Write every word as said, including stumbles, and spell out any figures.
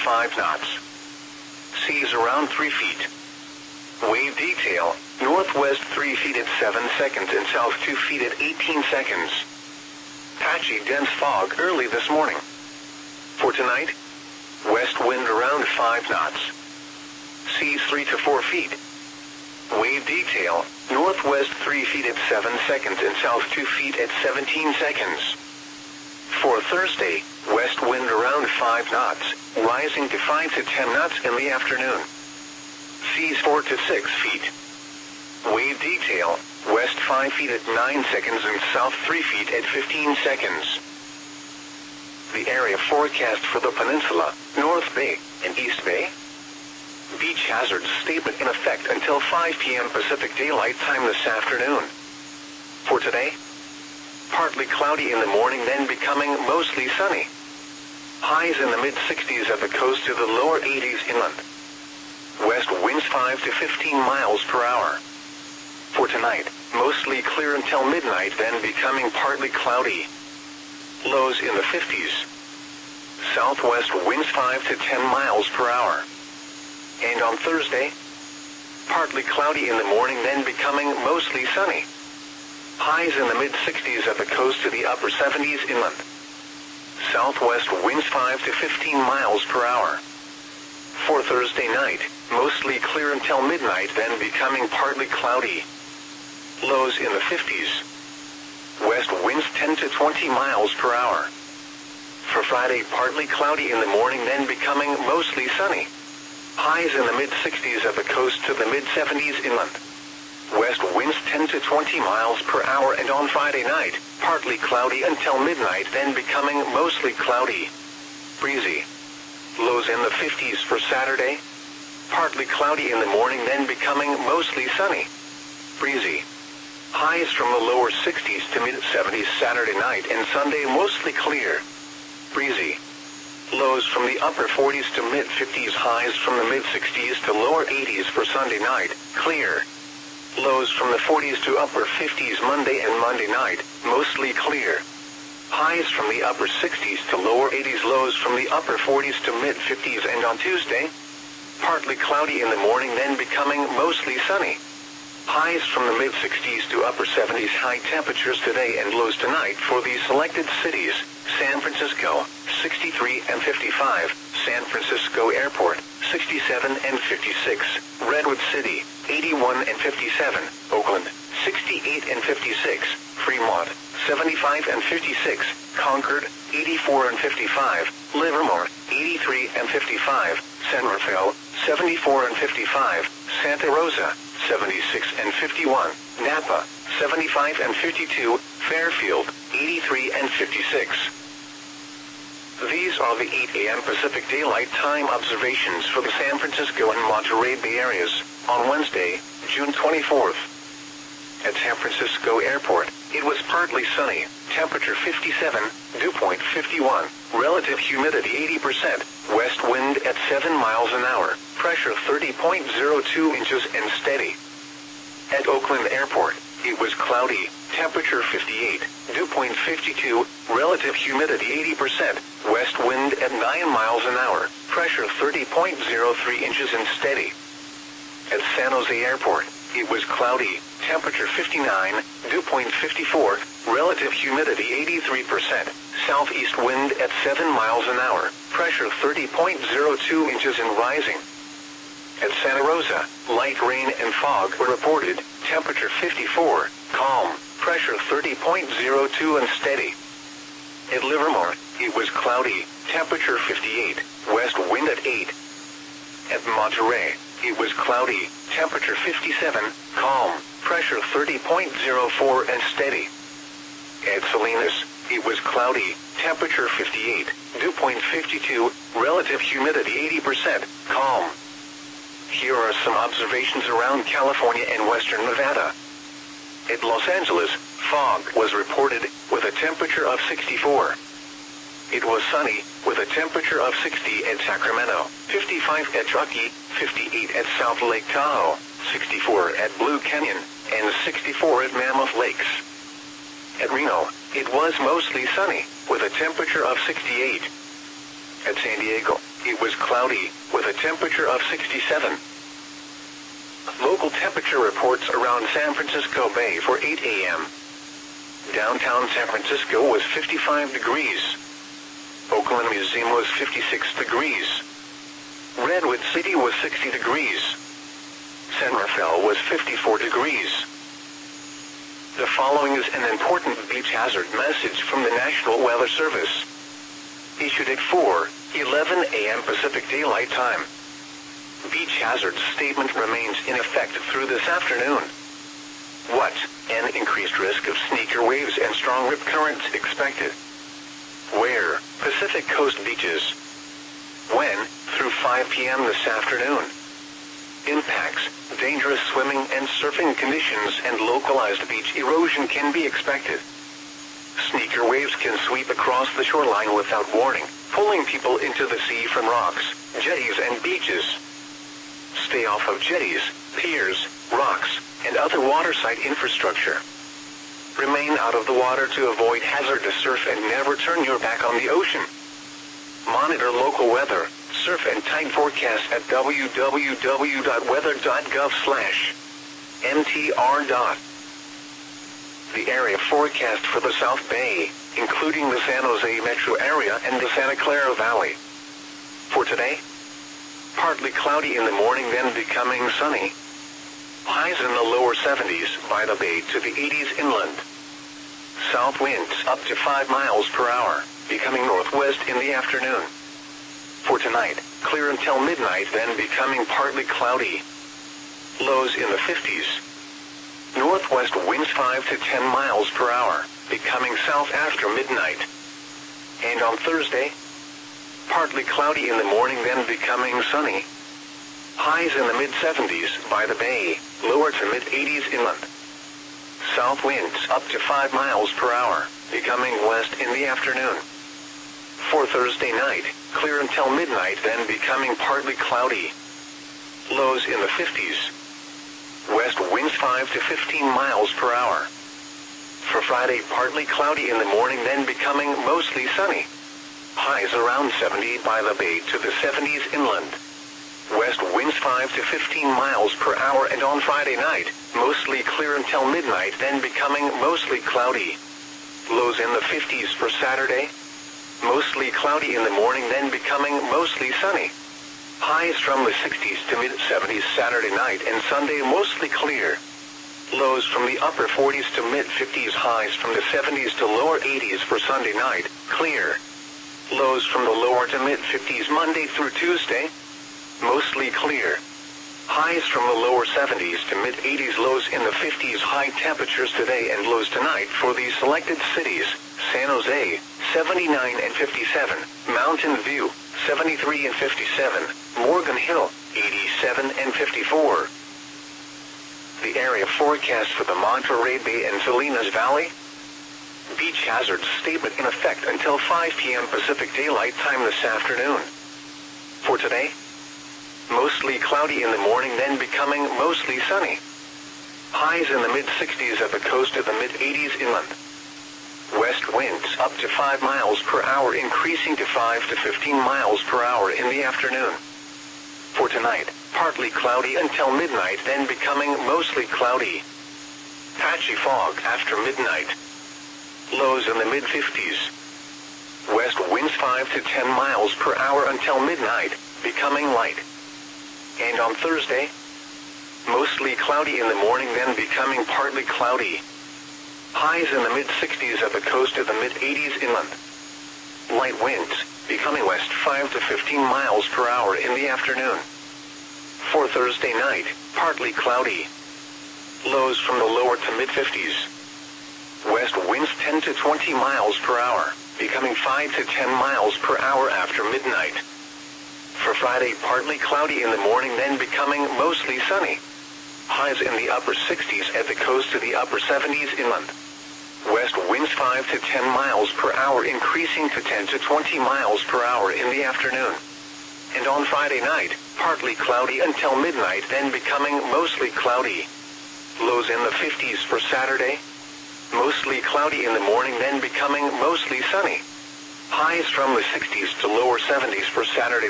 five knots. Seas around three feet. Wave detail, northwest three feet at seven seconds and south two feet at eighteen seconds. Patchy dense fog early this morning. For tonight, west wind around five knots. Seas three to four feet. Wave detail, northwest three feet at seven seconds and south two feet at seventeen seconds. For Thursday, west wind around five knots, rising to five to ten knots in the afternoon. Seas four to six feet. Wave detail, west five feet at nine seconds and south three feet at fifteen seconds. The area forecast for the peninsula, North Bay, and East Bay. Beach hazard statement in effect until five p m Pacific Daylight Time this afternoon. For today, partly cloudy in the morning, then becoming mostly sunny. Highs in the mid sixties at the coast to the lower eighties inland. West winds five to fifteen miles per hour. For tonight, mostly clear until midnight, then becoming partly cloudy. Lows in the fifties. Southwest winds five to ten miles per hour. And on Thursday, partly cloudy in the morning, then becoming mostly sunny. Highs in the mid sixties at the coast to the upper seventies inland. Southwest winds five to fifteen miles per hour. For Thursday night, mostly clear until midnight, then becoming partly cloudy. Lows in the fifties. West winds ten to twenty miles per hour. For Friday, partly cloudy in the morning, then becoming mostly sunny. Highs in the mid sixties at the coast to the mid seventies inland. West winds ten to twenty miles per hour, and on Friday night, partly cloudy until midnight, then becoming mostly cloudy. Breezy. Lows in the fifties for Saturday. Partly cloudy in the morning, then becoming mostly sunny. Breezy. Highs from the lower sixties to mid seventies Saturday night, and Sunday mostly clear. Breezy. Lows from the upper forties to mid fifties, highs from the mid sixties to lower eighties for Sunday night, clear. Lows from the forties to upper fifties Monday and Monday night, mostly clear. Highs from the upper sixties to lower eighties, lows from the upper forties to mid fifties, and on Tuesday, partly cloudy in the morning, then becoming mostly sunny. Highs from the mid sixties to upper seventies, high temperatures today and lows tonight for these selected cities: San Francisco, sixty-three and fifty-five, San Francisco Airport, sixty-seven and fifty-six, Redwood City, eighty-one and fifty-seven, Oakland, sixty-eight and fifty-six, Fremont, seventy-five and fifty-six, Concord, eighty-four and fifty-five, Livermore, eighty-three and fifty-five, San Rafael, seventy-four and fifty-five, Santa Rosa, seventy-six and fifty-one, Napa, seventy-five and fifty-two, Fairfield, eighty-three and fifty-six. These are the eight a m Pacific Daylight Time observations for the San Francisco and Monterey Bay areas on Wednesday, June twenty-fourth. At San Francisco Airport, it was partly sunny, temperature fifty-seven, dew point fifty-one, relative humidity eighty percent, west wind at seven miles an hour, pressure thirty point zero two inches and steady. At Oakland Airport, it was cloudy, temperature fifty-eight, dew point fifty-two, relative humidity eighty percent, west wind at nine miles an hour, pressure thirty point zero three inches and steady. At San Jose Airport, it was cloudy, temperature fifty-nine, dew point fifty-four, relative humidity eighty-three percent, southeast wind at seven miles an hour, pressure thirty point zero two inches and rising. At Santa Rosa, light rain and fog were reported, temperature fifty-four, calm, pressure thirty point zero two and steady. At Livermore, it was cloudy, temperature fifty-eight, west wind at eight. At Monterey, it was cloudy, temperature fifty-seven, calm, pressure thirty point zero four and steady. At Salinas, it was cloudy, temperature fifty-eight, dew point fifty-two, relative humidity eighty percent, calm. Here are some observations around California and western Nevada. At Los Angeles, fog was reported, with a temperature of sixty-four. It was sunny, with a temperature of sixty at Sacramento, fifty-five at Truckee, fifty-eight at South Lake Tahoe, sixty-four at Blue Canyon, and sixty-four at Mammoth Lakes. At Reno, it was mostly sunny, with a temperature of sixty-eight. At San Diego, It was cloudy, with a temperature of sixty-seven. Local temperature reports around San Francisco Bay for eight a m Downtown San Francisco was fifty-five degrees. Oakland Museum was fifty-six degrees. Redwood City was sixty degrees. San Rafael was fifty-four degrees. The following is an important beach hazard message from the National Weather Service. Issued at four eleven a m Pacific Daylight Time. Beach hazard statement remains in effect through this afternoon. What? An increased risk of sneaker waves and strong rip currents expected. Where? Pacific Coast beaches. When? Through five p m this afternoon. Impacts, dangerous swimming and surfing conditions and localized beach erosion can be expected. Sneaker waves can sweep across the shoreline without warning, pulling people into the sea from rocks, jetties and beaches. Stay off of jetties, piers, rocks, and other waterside infrastructure. Remain out of the water to avoid hazardous surf and never turn your back on the ocean. Monitor local weather, surf and tide forecast at w w w dot weather dot gov slash m t r. The area forecast for the South Bay, including the San Jose metro area and the Santa Clara Valley. For today, partly cloudy in the morning, then becoming sunny. Highs in the lower seventies by the bay to the eighties inland. South winds up to five miles per hour, becoming northwest in the afternoon. For tonight, clear until midnight, then becoming partly cloudy. Lows in the fifties. Northwest winds five to ten miles per hour, becoming south after midnight. And on Thursday, partly cloudy in the morning, then becoming sunny. Highs in the mid seventies by the bay, lower to mid eighties inland. South winds up to five miles per hour, becoming west in the afternoon. For Thursday night, clear until midnight, then becoming partly cloudy. Lows in the fifties. West winds five to fifteen miles per hour. For Friday, partly cloudy in the morning, then becoming mostly sunny. Highs around seventy by the bay to the seventies inland. West winds five to fifteen miles per hour, and on Friday night, mostly clear until midnight, then becoming mostly cloudy. Lows in the fifties for Saturday. Mostly cloudy in the morning, then becoming mostly sunny. Highs from the sixties to mid seventies Saturday night, and Sunday mostly clear. Lows from the upper forties to mid fifties, highs from the seventies to lower eighties for Sunday night, clear. Lows from the lower to mid fifties Monday through Tuesday, mostly clear. Highs from the lower seventies to mid eighties, lows in the fifties. High temperatures today and lows tonight for these selected cities: San Jose, seventy-nine and fifty-seven, Mountain View, seventy-three and fifty-seven, Morgan Hill, eighty-seven and fifty-four. The area forecast for the Monterey Bay and Salinas Valley. Beach hazard statement in effect until five p m Pacific Daylight Time this afternoon. For today, mostly cloudy in the morning, then becoming mostly sunny. Highs in the mid sixties at the coast to the mid eighties inland. West winds up to five miles per hour, increasing to five to fifteen miles per hour in the afternoon. For tonight, partly cloudy until midnight, then becoming mostly cloudy. Patchy fog after midnight. Lows in the mid fifties. West winds five to ten miles per hour until midnight, becoming light. And on Thursday, mostly cloudy in the morning, then becoming partly cloudy. Highs in the mid sixties at the coast to the mid eighties inland. Light winds, becoming west five to fifteen miles per hour in the afternoon. For Thursday night, partly cloudy. Lows from the lower to mid fifties. West winds ten to twenty miles per hour, becoming five to ten miles per hour after midnight. For Friday, partly cloudy in the morning, then becoming mostly sunny. Highs in the upper sixties at the coast to the upper seventies inland. West winds five to ten miles per hour, increasing to ten to twenty miles per hour in the afternoon. And on Friday night, partly cloudy until midnight, then becoming mostly cloudy. Lows in the fifties for Saturday. Mostly cloudy in the morning, then becoming mostly sunny. Highs from the sixties to lower seventies for Saturday.